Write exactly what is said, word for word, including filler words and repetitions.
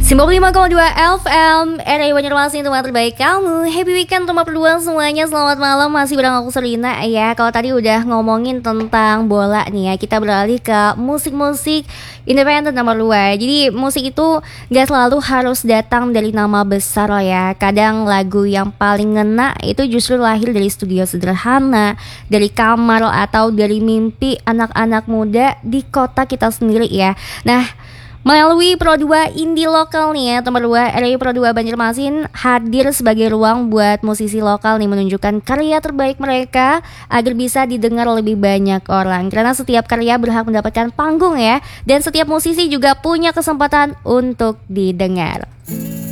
sembilan puluh lima koma dua F M R A Banjarmasin, tempat terbaik kamu. Happy weekend teman berdua semuanya. Selamat malam, masih bareng aku Selina ya. Kalau tadi udah ngomongin tentang bola nih ya, kita beralih ke musik-musik independen nomor dua. Jadi musik itu gak selalu harus datang dari nama besar loh ya. Kadang lagu yang paling ngena itu justru lahir dari studio sederhana, dari kamar atau dari mimpi anak-anak muda di kota kita sendiri ya. Nah, melalui Pro dua Indie Lokal nih ya, teman dua R A Pro dua Banjarmasin hadir sebagai ruang buat musisi lokal nih menunjukkan karya terbaik mereka agar bisa didengar lebih banyak orang. Karena setiap karya berhak mendapatkan panggung ya, dan setiap musisi juga punya kesempatan untuk didengar.